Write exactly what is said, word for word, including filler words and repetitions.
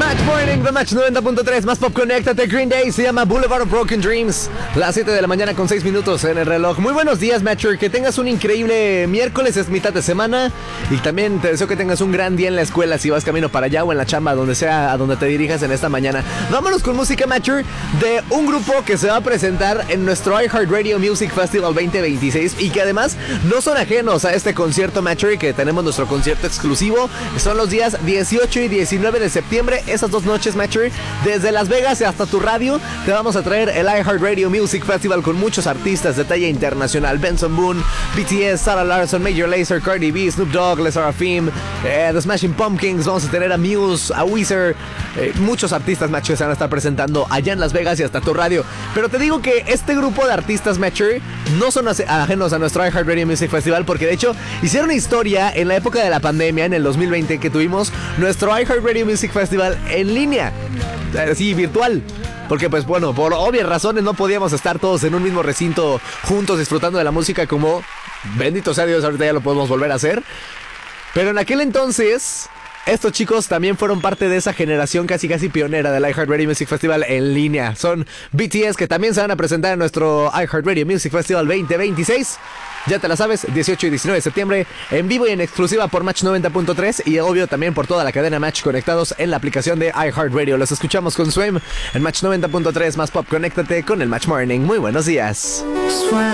Match Morning, The Match noventa punto tres, más pop, conéctate. Green Day se llama Boulevard of Broken Dreams. Las siete de la mañana con seis minutos en el reloj. Muy buenos días, Matcher. Que tengas un increíble miércoles, es mitad de semana. Y también te deseo que tengas un gran día en la escuela, si vas camino para allá o en la chamba, donde sea, a donde te dirijas en esta mañana. Vámonos con música, Matcher, de un grupo que se va a presentar en nuestro iHeartRadio Music Festival veinte veintiséis. Y que además no son ajenos a este concierto, Matcher, que tenemos nuestro concierto exclusivo. Son los días dieciocho y diecinueve de septiembre. Esas dos noches, Matcher, desde Las Vegas hasta tu radio, te vamos a traer el iHeartRadio Music Festival con muchos artistas de talla internacional. Benson Boone, B T S, Sarah Larson, Major Lazer, Cardi B, Snoop Dogg, Les Seraphim, eh, The Smashing Pumpkins. Vamos a tener a Muse, a Weezer, eh, muchos artistas, Matcher, se van a estar presentando allá en Las Vegas y hasta tu radio. Pero te digo que este grupo de artistas, Matcher, no son ajenos a nuestro iHeartRadio Music Festival, porque de hecho hicieron historia en la época de la pandemia, en el dos mil veinte, que tuvimos nuestro iHeartRadio Music Festival en línea, así virtual, porque pues bueno, por obvias razones no podíamos estar todos en un mismo recinto juntos disfrutando de la música, como bendito sea Dios, ahorita ya lo podemos volver a hacer. Pero en aquel entonces estos chicos también fueron parte de esa generación casi casi pionera del iHeartRadio Music Festival en línea. Son B T S, que también se van a presentar en nuestro iHeartRadio Music Festival veinte veintiséis. Ya te la sabes, dieciocho y diecinueve de septiembre, en vivo y en exclusiva por Match noventa punto tres y obvio también por toda la cadena Match, conectados en la aplicación de iHeartRadio. Los escuchamos con Swim en Match noventa punto tres, más pop, conéctate con el Match Morning. Muy buenos días.